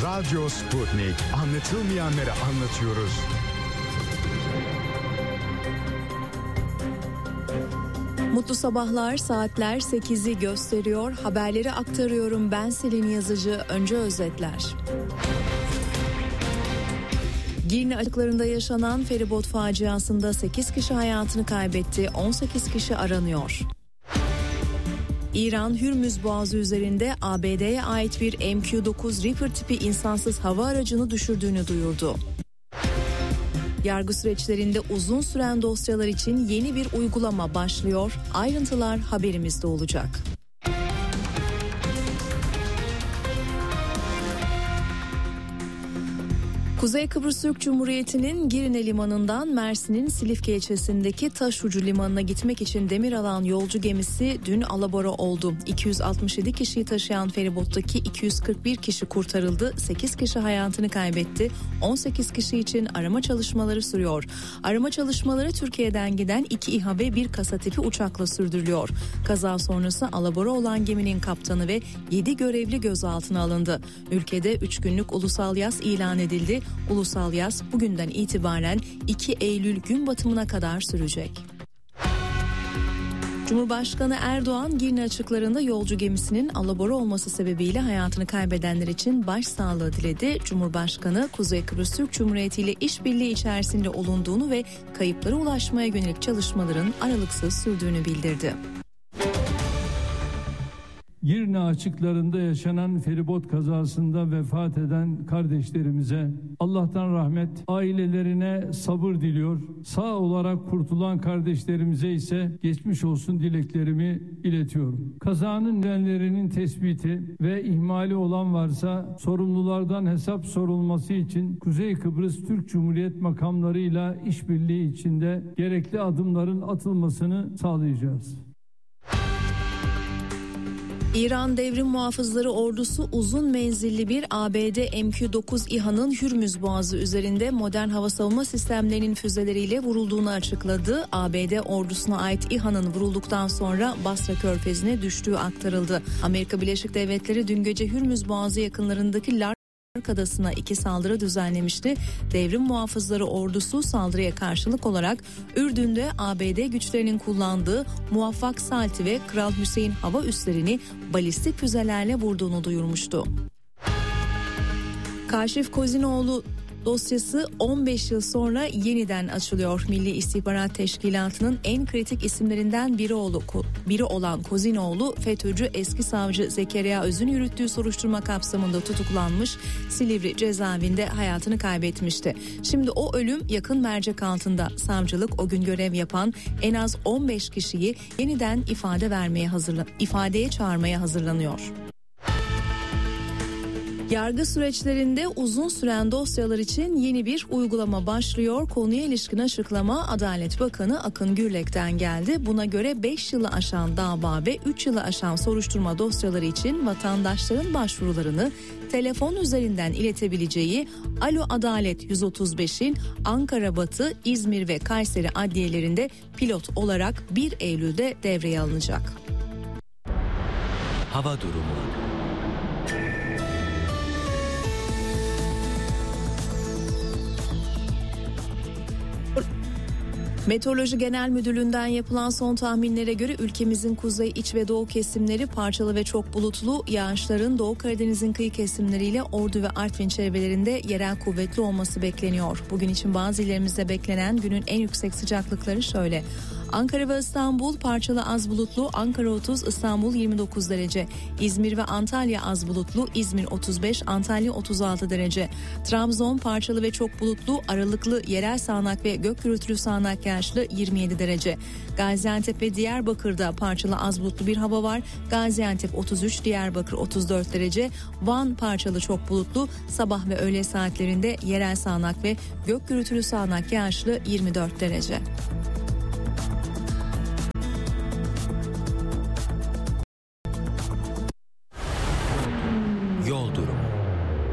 Radyo Sputnik. Anlatılmayanları anlatıyoruz. Mutlu sabahlar, saatler 8'i gösteriyor. Haberleri aktarıyorum. Ben Selin Yazıcı. Önce özetler. Girne açıklarında yaşanan feribot faciasında 8 kişi hayatını kaybetti. 18 kişi aranıyor. İran, Hürmüz Boğazı üzerinde ABD'ye ait bir MQ-9 Reaper tipi insansız hava aracını düşürdüğünü duyurdu. Yargı süreçlerinde uzun süren dosyalar için yeni bir uygulama başlıyor. Ayrıntılar haberimizde olacak. Kuzey Kıbrıs Türk Cumhuriyeti'nin Girne Limanı'ndan Mersin'in Silifke ilçesindeki Taşucu Limanı'na gitmek için demir alan yolcu gemisi dün alabora oldu. 267 kişiyi taşıyan feribottaki 241 kişi kurtarıldı, 8 kişi hayatını kaybetti, 18 kişi için arama çalışmaları sürüyor. Arama çalışmaları Türkiye'den giden 2 İHA ve 1 kasa tipi uçakla sürdürülüyor. Kaza sonrası alabora olan geminin kaptanı ve 7 görevli gözaltına alındı. Ülkede 3 günlük ulusal yas ilan edildi. Ulusal yas bugünden itibaren 2 Eylül gün batımına kadar sürecek. Cumhurbaşkanı Erdoğan, Girne açıklarında yolcu gemisinin alabora olması sebebiyle hayatını kaybedenler için başsağlığı diledi. Cumhurbaşkanı, Kuzey Kıbrıs Türk Cumhuriyeti ile işbirliği içerisinde olunduğunu ve kayıplara ulaşmaya yönelik çalışmaların aralıksız sürdüğünü bildirdi. Girne açıklarında yaşanan feribot kazasında vefat eden kardeşlerimize Allah'tan rahmet, ailelerine sabır diliyor. Sağ olarak kurtulan kardeşlerimize ise geçmiş olsun dileklerimi iletiyorum. Kazanın nedenlerinin tespiti ve ihmali olan varsa sorumlulardan hesap sorulması için Kuzey Kıbrıs Türk Cumhuriyet makamlarıyla işbirliği içinde gerekli adımların atılmasını sağlayacağız. İran Devrim Muhafızları Ordusu uzun menzilli bir ABD MQ-9 İHA'nın Hürmüz Boğazı üzerinde modern hava savunma sistemlerinin füzeleriyle vurulduğunu açıkladı. ABD ordusuna ait İHA'nın vurulduktan sonra Basra Körfezi'ne düştüğü aktarıldı. Amerika Birleşik Devletleri dün gece Hürmüz Boğazı yakınlarındaki Lark Adası'na 2 saldırı düzenlemişti. Devrim Muhafızları Ordusu saldırıya karşılık olarak Ürdün'de ABD güçlerinin kullandığı Muvaffak Salti ve Kral Hüseyin hava üslerini balistik füzelerle vurduğunu duyurmuştu. Kaşif Kozinoğlu dosyası 15 yıl sonra yeniden açılıyor. Milli İstihbarat Teşkilatı'nın en kritik isimlerinden biri olan Kozinoğlu, FETÖ'cü eski savcı Zekeriya Öz'ün yürüttüğü soruşturma kapsamında tutuklanmış, Silivri cezaevinde hayatını kaybetmişti. Şimdi o ölüm yakın mercek altında. Savcılık o gün görev yapan en az 15 kişiyi yeniden ifadeye çağırmaya hazırlanıyor. Yargı süreçlerinde uzun süren dosyalar için yeni bir uygulama başlıyor. Konuya ilişkin açıklama Adalet Bakanı Akın Gürlek'ten geldi. Buna göre 5 yılı aşan dava ve 3 yılı aşan soruşturma dosyaları için vatandaşların başvurularını telefon üzerinden iletebileceği Alo Adalet 135'in Ankara Batı, İzmir ve Kayseri adliyelerinde pilot olarak 1 Eylül'de devreye alınacak. Hava durumu. Meteoroloji Genel Müdürlüğü'nden yapılan son tahminlere göre ülkemizin kuzey, iç ve doğu kesimleri parçalı ve çok bulutlu, yağışların Doğu Karadeniz'in kıyı kesimleriyle Ordu ve Artvin çevrelerinde yerel kuvvetli olması bekleniyor. Bugün için bazı illerimizde beklenen günün en yüksek sıcaklıkları şöyle: Ankara ve İstanbul parçalı az bulutlu, Ankara 30, İstanbul 29 derece. İzmir ve Antalya az bulutlu, İzmir 35, Antalya 36 derece. Trabzon parçalı ve çok bulutlu, aralıklı yerel sağanak ve gök gürültülü sağanak yağışlı 27 derece. Gaziantep ve Diyarbakır'da parçalı az bulutlu bir hava var. Gaziantep 33, Diyarbakır 34 derece. Van parçalı çok bulutlu, sabah ve öğle saatlerinde yerel sağanak ve gök gürültülü sağanak yağışlı 24 derece.